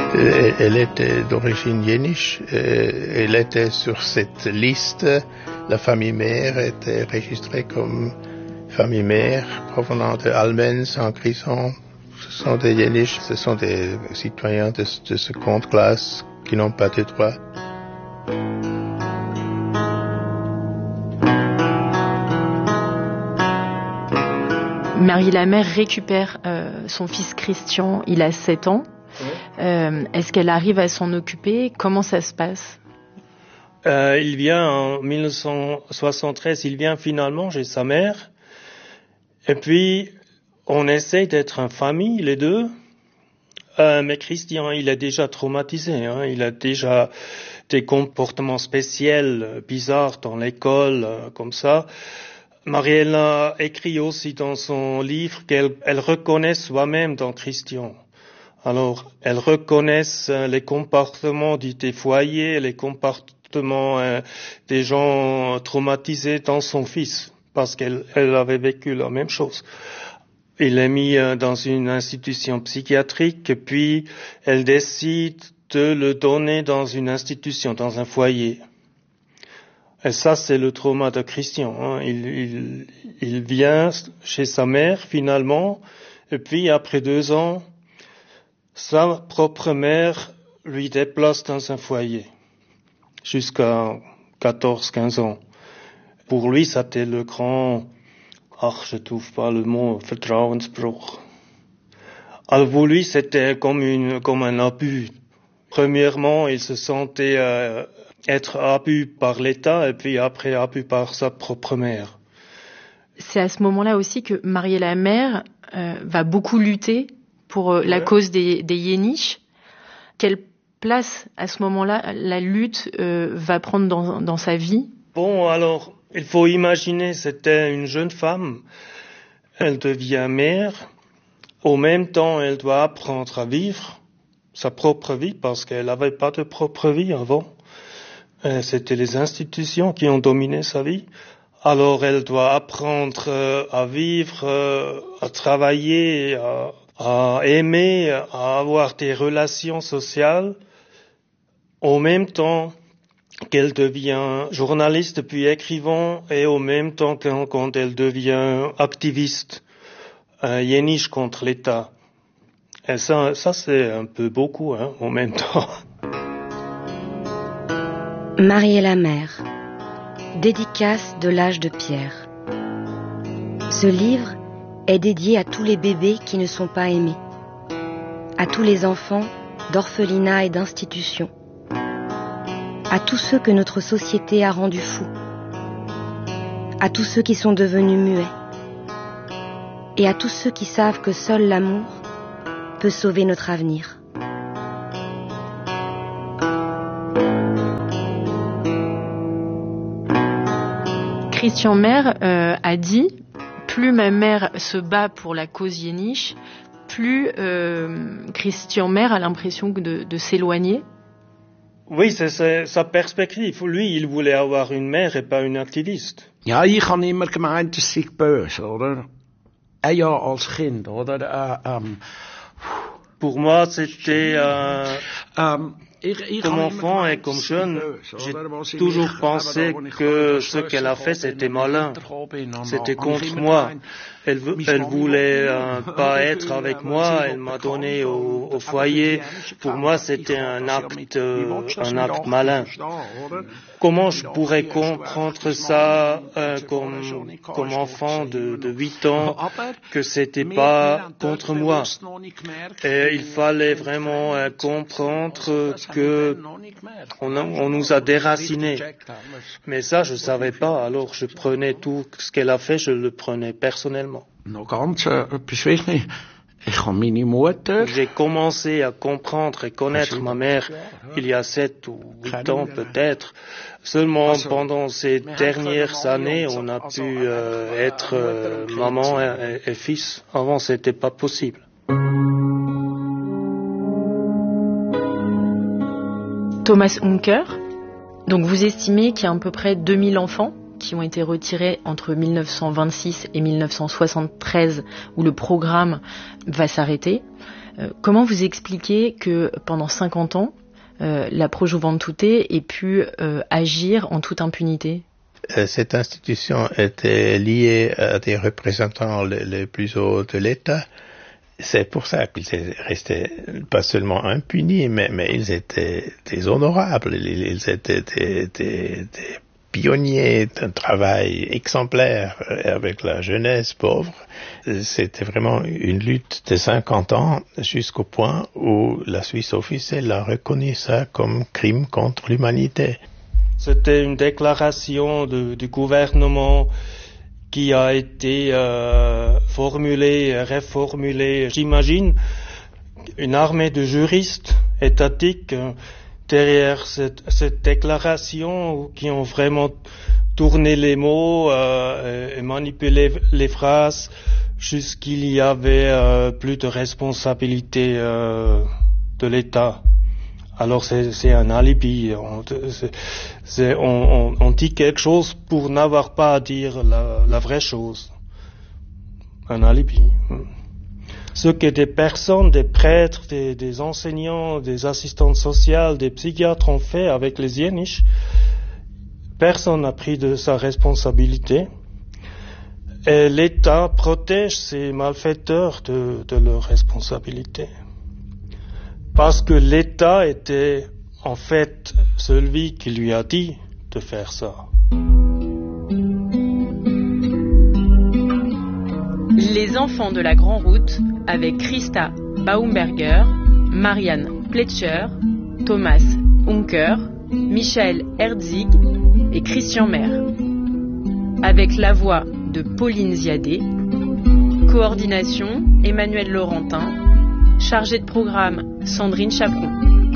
Elle était d'origine yéniche. Elle était sur cette liste. La famille mère était enregistrée comme famille mère provenant de Almen, Saint-Crison. Ce sont des yéniches, ce sont des citoyens de seconde classe qui n'ont pas de droits. Marie la mère récupère son fils Christian, il a 7 ans. Est-ce qu'elle arrive à s'en occuper? Comment ça se passe? Il vient en 1973, il vient finalement chez sa mère. Et puis, on essaye d'être en famille, les deux. Mais Christian, il est déjà traumatisé. Il a déjà des comportements spéciaux, bizarres dans l'école, comme ça. Marielle a écrit aussi dans son livre qu'elle reconnaît soi-même dans Christian. Alors, elle reconnaît les comportements des foyers, les comportements des gens traumatisés dans son fils, parce qu'elle avait vécu la même chose. Il est mis dans une institution psychiatrique, puis elle décide de le donner dans une institution, dans un foyer. Et ça, c'est le trauma de Christian. Il vient chez sa mère, finalement, et puis après 2 ans, sa propre mère lui déplace dans un foyer, jusqu'à 14-15 ans. Pour lui, c'était le grand, je trouve pas le mot, Vertrauensbruch. Alors pour lui, c'était comme un abus. Premièrement, il se sentait être abus par l'État et puis après abus par sa propre mère. C'est à ce moment-là aussi que Marie la mère va beaucoup lutter pour la cause des Yéniches. Quelle place à ce moment-là la lutte va prendre dans sa vie? Bon, alors il faut imaginer, c'était une jeune femme. Elle devient mère. Au même temps, elle doit apprendre à vivre sa propre vie parce qu'elle n'avait pas de propre vie avant. C'était les institutions qui ont dominé sa vie. Alors elle doit apprendre à vivre, à travailler, à aimer, à avoir des relations sociales. En même temps qu'elle devient journaliste puis écrivain et en même temps quand elle devient activiste, yéniche contre l'État. Et ça c'est un peu beaucoup, en même temps. Marie la mère, dédicace de l'âge de pierre. Ce livre est dédié à tous les bébés qui ne sont pas aimés, à tous les enfants d'orphelinat et d'institutions, à tous ceux que notre société a rendus fous, à tous ceux qui sont devenus muets, et à tous ceux qui savent que seul l'amour peut sauver notre avenir. Christian Mère a dit « Plus ma mère se bat pour la cause yéniche, plus Christian Mère a l'impression de s'éloigner. » Oui, c'est sa perspective. Lui, il voulait avoir une mère et pas une activiste. Ja, ich habe immer gemeint, das sei böse, oder? Ja, als Kind, oder? Pour moi, c'était comme enfant et comme jeune, j'ai toujours pensé que ce qu'elle a fait, c'était malin. C'était contre moi. Elle voulait pas être avec moi. Elle m'a donné au foyer. Pour moi, c'était un acte malin. Comment je pourrais comprendre ça comme enfant de 8 ans que c'était pas contre moi? Et il fallait vraiment comprendre que on nous a déracinés. Mais ça, je savais pas. Alors, je prenais tout ce qu'elle a fait, je le prenais personnellement. J'ai commencé à comprendre et connaître ma mère il y a 7 ou 8 ans peut-être. Seulement pendant ces dernières années, on a pu être maman et fils. Avant, c'était pas possible. Thomas Unker, donc vous estimez qu'il y a à peu près 2000 enfants qui ont été retirés entre 1926 et 1973 où le programme va s'arrêter. Comment vous expliquez que pendant 50 ans, la Pro Juventute ait pu agir en toute impunité? Cette institution était liée à des représentants les plus hauts de l'État. C'est pour ça qu'ils restaient pas seulement impunis, mais ils étaient des honorables. Ils étaient des pionniers d'un travail exemplaire avec la jeunesse pauvre. C'était vraiment une lutte de 50 ans jusqu'au point où la Suisse officielle a reconnu ça comme crime contre l'humanité. C'était une déclaration du gouvernement qui a été formulée, reformulée. J'imagine une armée de juristes étatiques derrière cette déclaration qui ont vraiment tourné les mots et manipulé les phrases jusqu'il y avait plus de responsabilité de l'État. Alors c'est un alibi. On dit quelque chose pour n'avoir pas à dire la vraie chose. Un alibi. Ce que des personnes, des prêtres, des enseignants, des assistantes sociales, des psychiatres ont fait avec les Yeniches, personne n'a pris de sa responsabilité. Et l'État protège ces malfaiteurs de leur responsabilité. Parce que l'État était en fait celui qui lui a dit de faire ça. Les enfants de la Grande Route avec Christa Baumberger, Marianne Pletcher, Thomas Unker, Michael Herzig et Christian Maire. Avec la voix de Pauline Ziadé, coordination Emmanuel Laurentin, chargée de programme Sandrine Chaperon.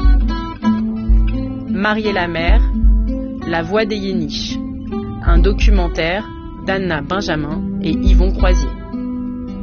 Mariella Mère, La voix des Yeniches, un documentaire d'Anna Benjamin et Yvon Croisier.